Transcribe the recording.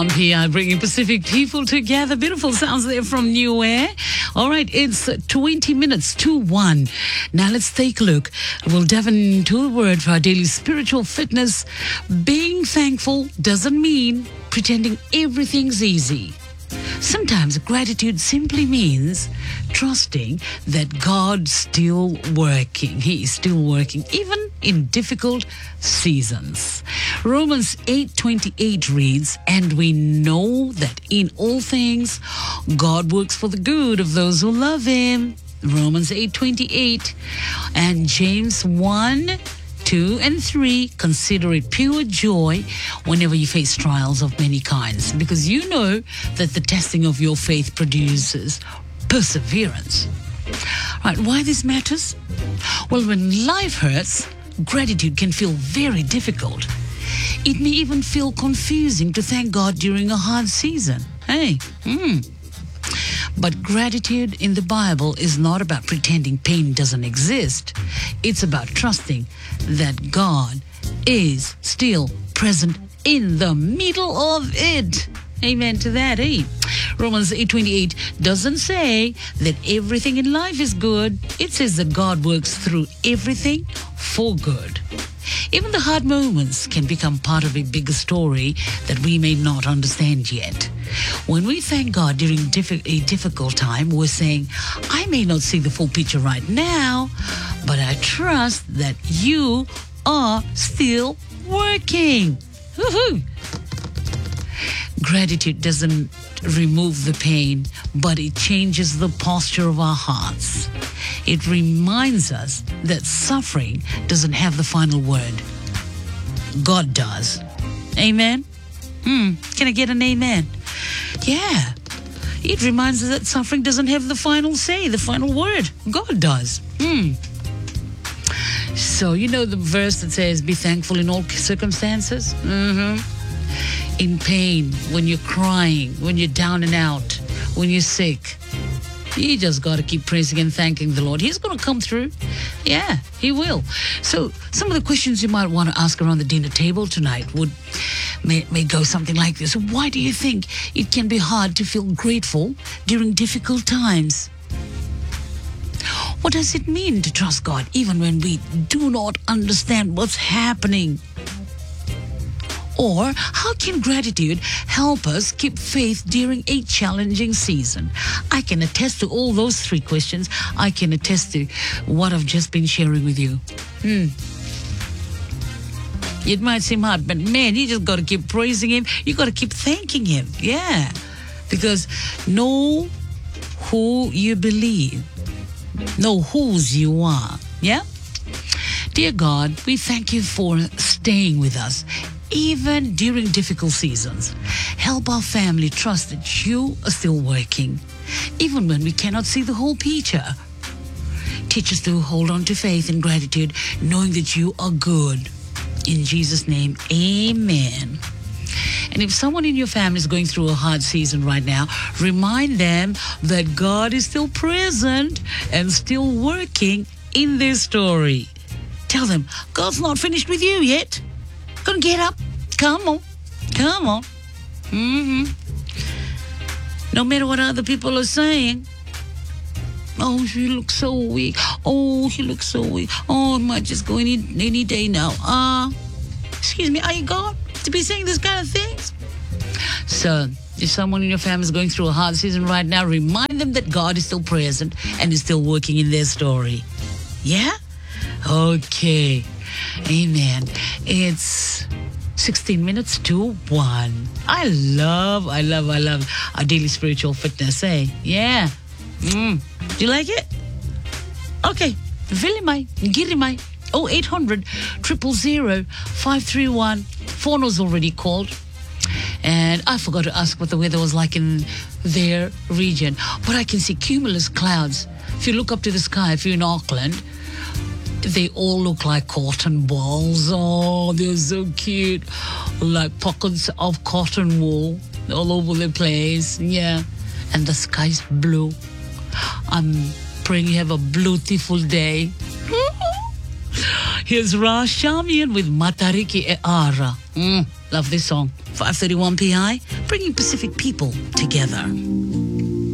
On PI, bringing Pacific people together. Beautiful sounds there from New Air. All right, it's 20 minutes to 1. Now let's take a look. We'll dive into a word for our daily spiritual fitness. Being thankful doesn't mean pretending everything's easy. Sometimes gratitude simply means trusting that God's still working. He is still working, even in difficult seasons. Romans 8:28 reads, "And we know that in all things God works for the good of those who love Him." Romans 8:28. And James 1:2 and 3, consider it pure joy whenever you face trials of many kinds, because you know that the testing of your faith produces perseverance. Right, why this matters? Well, when life hurts, gratitude can feel very difficult. It may even feel confusing to thank God during a hard season. But gratitude in the Bible is not about pretending pain doesn't exist. It's about trusting that God is still present in the middle of it. Amen to that, eh? Romans 8:28 doesn't say that everything in life is good. It says that God works through everything for good. Even the hard moments can become part of a bigger story that we may not understand yet. When we thank God during a difficult time, we're saying, I may not see the full picture right now, but I trust that you are still working. Woohoo! Gratitude doesn't remove the pain, but it changes the posture of our hearts. It reminds us that suffering doesn't have the final word. God does. Amen? Can I get an amen? Yeah. It reminds us that suffering doesn't have the final say, the final word. God does. So, you know the verse that says, be thankful in all circumstances? In pain, when you're crying, when you're down and out, when you're sick, you just got to keep praising and thanking the Lord. He's going to come through. Yeah, He will. So some of the questions you might want to ask around the dinner table tonight may go something like this. Why do you think it can be hard to feel grateful during difficult times? What does it mean to trust God even when we do not understand what's happening? Or how can gratitude help us keep faith during a challenging season? I can attest to all those three questions. I can attest to what I've just been sharing with you. It might seem hard, but man, you just got to keep praising Him. You got to keep thanking Him. Yeah. Because know who you believe. Know whose you are. Yeah? Dear God, we thank You for staying with us even during difficult seasons. Help our family trust that You are still working, even when we cannot see the whole picture. Teach us to hold on to faith and gratitude, knowing that You are good. In Jesus' name, amen. And if someone in your family is going through a hard season right now, remind them that God is still present and still working in their story. Tell them, God's not finished with you yet. Gonna get up. Come on. Come on. No matter what other people are saying. Oh, she looks so weak. Oh, he looks so weak. Oh, it might just go any day now. Excuse me, are you God to be saying this kind of things? So, if someone in your family is going through a hard season right now, remind them that God is still present and is still working in their story. Yeah? Okay. Amen. It's 16 minutes to 1. I love our daily spiritual fitness, eh? Yeah. Do you like it? Okay. Vilimai, Girimai, 0800 000 531. Fono's already called. And I forgot to ask what the weather was like in their region. But I can see cumulus clouds. If you look up to the sky, if you're in Auckland, they all look like cotton balls. Oh, they're so cute. Like pockets of cotton wool all over the place. Yeah. And the sky's blue. I'm praying you have a beautiful day. Here's Rash Shamian with Matariki e Ara. Love this song. 5:31 PI. bringing Pacific people together.